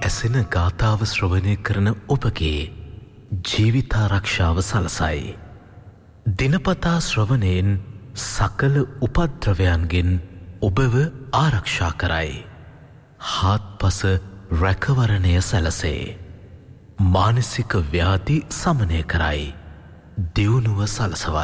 ඇසෙන ගාථාව ශ්‍රවණය කරන ඔබගේ ජීවිතාරක්ෂාව සලසයි. දිනපතා ශ්‍රවණයෙන් සකල උපද්‍රවයන්ගෙන් ඔබව ආරක්ෂා කරයි. හාත්පස රැකවරණය සැලසේ. මානසික ව්‍යාධි සමනය කරයි. දියුණුව සලසවයි.